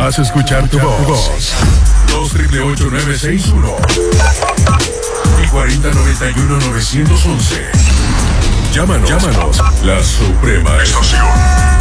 Haz escuchar tu voz. 2-888-961 y 4091-911. Llámanos. La Suprema Estación.